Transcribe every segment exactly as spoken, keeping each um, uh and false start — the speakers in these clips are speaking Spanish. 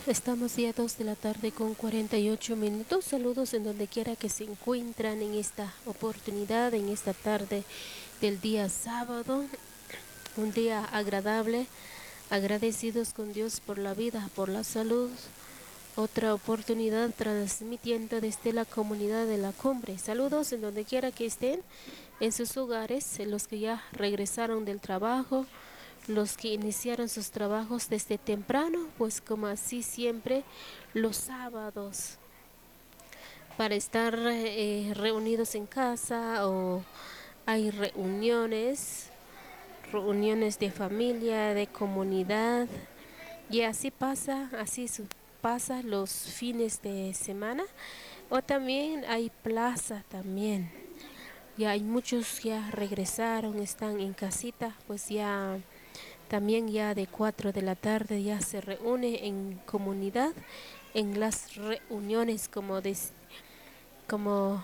Estamos ya dos de la tarde con cuarenta y ocho minutos. Saludos en donde quiera que se encuentran en esta oportunidad, en esta tarde del día sábado. Un día agradable, agradecidos con Dios por la vida, por la salud. Otra oportunidad transmitiendo desde la comunidad de la cumbre. Saludos en donde quiera que estén, en sus hogares, en los que ya regresaron del trabajo, los que iniciaron sus trabajos desde temprano, pues como así siempre los sábados, para estar eh, reunidos en casa, o hay reuniones, reuniones de familia, de comunidad, y así pasa, así su- pasa los fines de semana, o también hay plaza también. Ya hay muchos ya regresaron, están en casita, pues ya también ya de cuatro de la tarde ya se reúne en comunidad, en las reuniones como des- como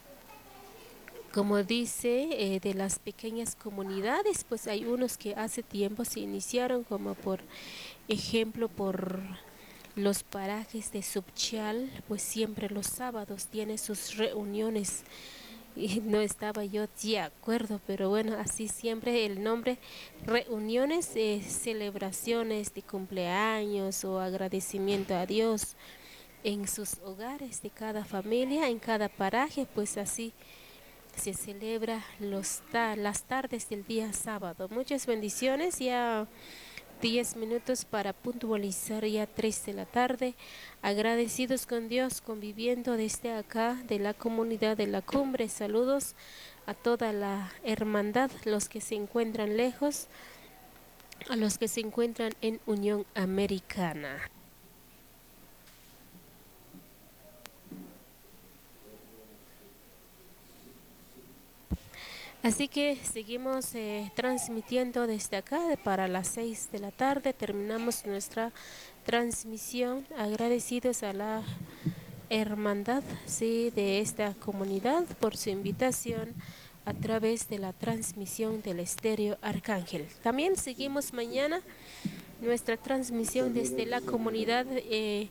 como dice, eh, de las pequeñas comunidades, pues hay unos que hace tiempo se iniciaron, como por ejemplo por los parajes de Subchal, pues siempre los sábados tiene sus reuniones. Y no estaba yo de acuerdo, pero bueno, así siempre el nombre, reuniones, eh, celebraciones de cumpleaños o agradecimiento a Dios en sus hogares de cada familia, en cada paraje, pues así se celebra los ta las tardes del día sábado. Muchas bendiciones, ya diez minutos para puntualizar, ya tres de la tarde. Agradecidos con Dios, conviviendo desde acá de la comunidad de la cumbre. Saludos a toda la hermandad, los que se encuentran lejos, a los que se encuentran en Unión Americana. Así que seguimos eh, transmitiendo desde acá para las seis de la tarde. Terminamos nuestra transmisión, agradecidos a la hermandad, sí, de esta comunidad por su invitación a través de la transmisión del Estéreo Arcángel. También seguimos mañana nuestra transmisión desde la comunidad eh,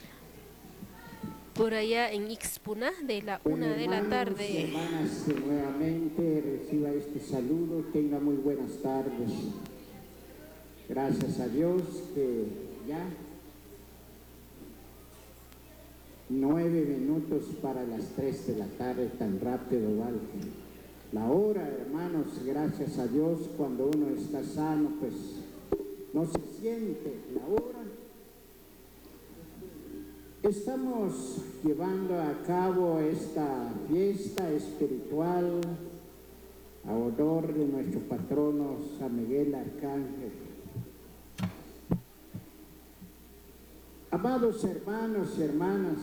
por allá en Ixpuna, de la Bueno, una de la hermanos y tarde. hermanas, que nuevamente reciba este saludo, tenga muy buenas tardes. Gracias a Dios que ya nueve minutos para las tres de la tarde, tan rápido va la hora, hermanos. Gracias a Dios, cuando uno está sano, pues no se siente la hora. Estamos llevando a cabo esta fiesta espiritual a honor de nuestro patrono San Miguel Arcángel. Amados hermanos y hermanas,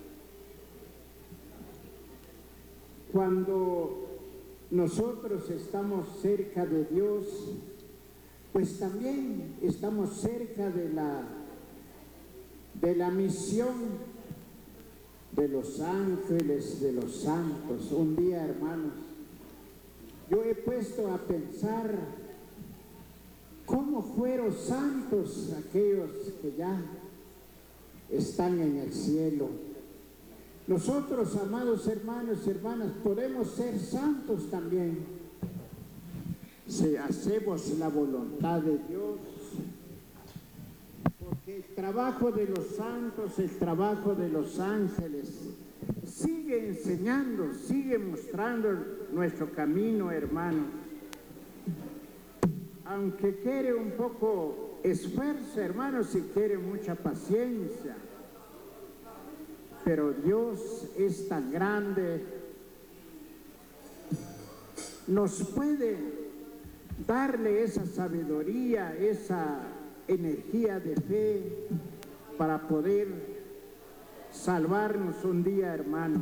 cuando nosotros estamos cerca de Dios, pues también estamos cerca de la de la misión de los ángeles, de los santos. Un día, hermanos, yo he puesto a pensar cómo fueron santos aquellos que ya están en el cielo. Nosotros, amados hermanos y hermanas, podemos ser santos también si hacemos la voluntad de Dios. Porque el trabajo de los santos, el trabajo de los ángeles, sigue enseñando, sigue mostrando nuestro camino, hermano. Aunque quiere un poco esfuerzo, hermano, si quiere mucha paciencia. Pero Dios es tan grande, nos puede darle esa sabiduría, esa energía de fe para poder salvarnos un día, hermanos.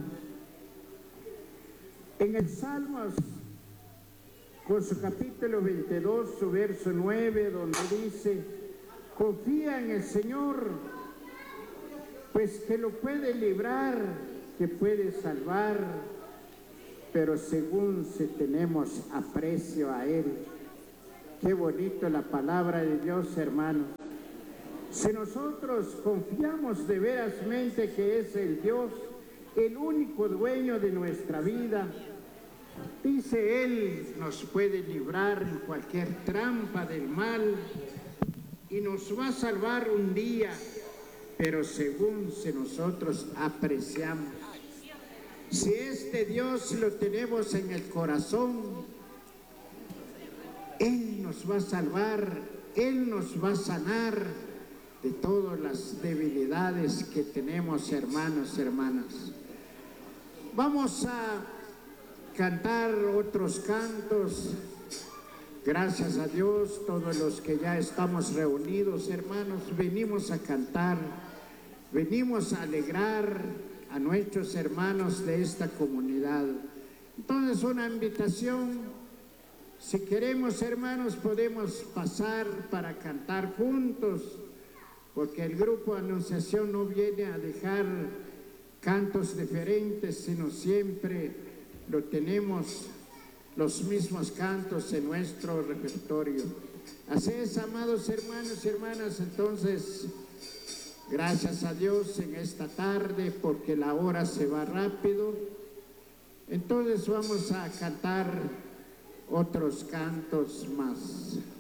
En el Salmos, con su capítulo veintidós, su verso nueve, donde dice: confía en el Señor, pues que lo puede librar, que puede salvar, pero según si tenemos aprecio a Él. Qué bonito la palabra de Dios, hermanos. Si nosotros confiamos de verasmente que es el Dios, el único dueño de nuestra vida, dice Él, nos puede librar en cualquier trampa del mal y nos va a salvar un día, pero según si nosotros apreciamos. Si este Dios lo tenemos en el corazón, Él nos va a salvar, Él nos va a sanar de todas las debilidades que tenemos, hermanos y hermanas. Vamos a cantar otros cantos. Gracias a Dios, todos los que ya estamos reunidos, hermanos, venimos a cantar, venimos a alegrar a nuestros hermanos de esta comunidad. Entonces, una invitación, si queremos, hermanos, podemos pasar para cantar juntos, porque el grupo Anunciación no viene a dejar cantos diferentes, sino siempre lo tenemos los mismos cantos en nuestro repertorio. Así es, amados hermanos y hermanas, entonces, gracias a Dios en esta tarde, porque la hora se va rápido. Entonces vamos a cantar otros cantos más.